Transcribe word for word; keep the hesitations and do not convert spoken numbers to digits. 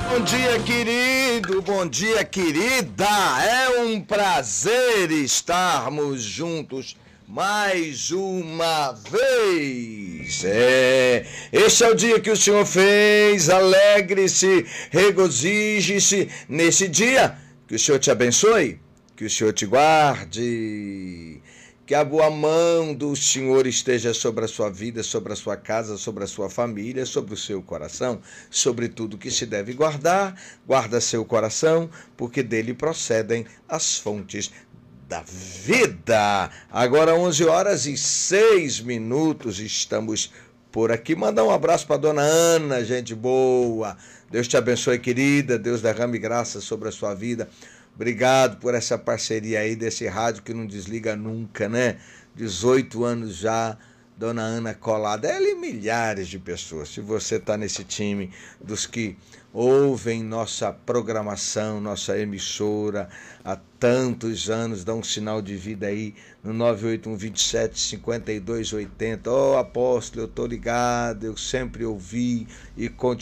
Bom dia, querido, bom dia, querida. É um prazer estarmos juntos mais uma vez. É, este é o dia que o Senhor fez. Alegre-se, regozije-se nesse dia. Que o Senhor te abençoe, que o Senhor te guarde. Que a boa mão do Senhor esteja sobre a sua vida, sobre a sua casa, sobre a sua família, sobre o seu coração, sobre tudo que se deve guardar. Guarda seu coração, porque dele procedem as fontes da vida. Agora onze horas e seis minutos, estamos por aqui. Mandar um abraço para dona Ana, gente boa. Deus te abençoe, querida. Deus derrame graça sobre a sua vida. Obrigado por essa parceria aí desse rádio que não desliga nunca, né? dezoito anos já, dona Ana colada. Ela e milhares de pessoas. Se você está nesse time dos que ouvem nossa programação, nossa emissora há tantos anos, dá um sinal de vida aí no nove oito um, dois sete, cinco dois oito zero. Ó, oh, apóstolo, eu tô ligado, eu sempre ouvi e continuo